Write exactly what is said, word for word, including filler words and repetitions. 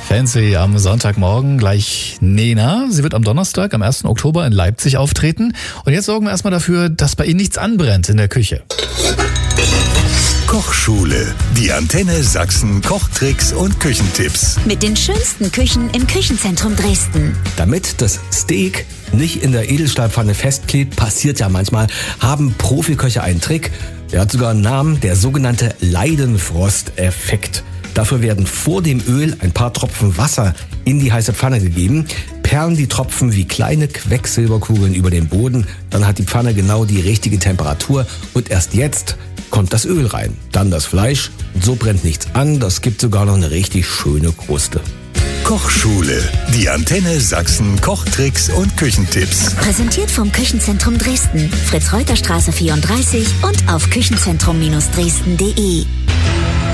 Fancy am Sonntagmorgen, gleich Nena. Sie wird am Donnerstag, am ersten Oktober in Leipzig auftreten. Und jetzt sorgen wir erstmal dafür, dass bei Ihnen nichts anbrennt in der Küche. Kochschule. Die Antenne Sachsen Kochtricks und Küchentipps. Mit den schönsten Küchen im Küchenzentrum Dresden. Damit das Steak nicht in der Edelstahlpfanne festklebt, passiert ja manchmal, haben Profiköche einen Trick. Der hat sogar einen Namen, der sogenannte Leidenfrost-Effekt. Dafür werden vor dem Öl ein paar Tropfen Wasser in die heiße Pfanne gegeben, perlen die Tropfen wie kleine Quecksilberkugeln über den Boden, dann hat die Pfanne genau die richtige Temperatur und erst jetzt kommt das Öl rein, dann das Fleisch und so brennt nichts an, das gibt sogar noch eine richtig schöne Kruste. Kochschule. Die Antenne Sachsen Kochtricks und Küchentipps. Präsentiert vom Küchenzentrum Dresden, Fritz-Reuter-Straße vierunddreißig und auf küchenzentrum Dresden punkt de.